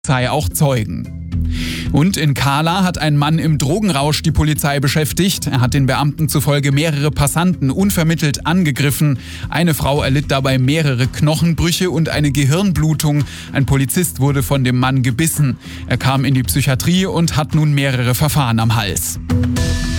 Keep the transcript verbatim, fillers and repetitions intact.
Polizei auch Zeugen. Und in Kahla hat ein Mann im Drogenrausch die Polizei beschäftigt. Er hat den Beamten zufolge mehrere Passanten unvermittelt angegriffen. Eine Frau erlitt dabei mehrere Knochenbrüche und eine Gehirnblutung. Ein Polizist wurde von dem Mann gebissen. Er kam in die Psychiatrie und hat nun mehrere Verfahren am Hals.